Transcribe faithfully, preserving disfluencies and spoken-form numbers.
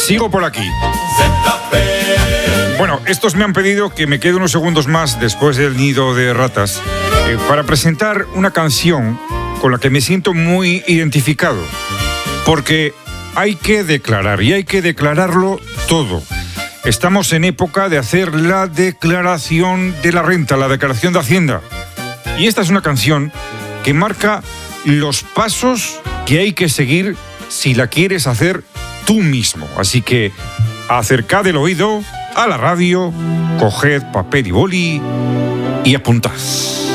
Sigo por aquí. Bueno, estos me han pedido que me quede unos segundos más después del nido de ratas eh, para presentar una canción con la que me siento muy identificado. Porque hay que declarar, y hay que declararlo todo. Estamos en época de hacer la declaración de la renta, la declaración de Hacienda. Y esta es una canción que marca los pasos que hay que seguir si la quieres hacer tú mismo. Así que acercad el oído a la radio, coged papel y boli y apuntad.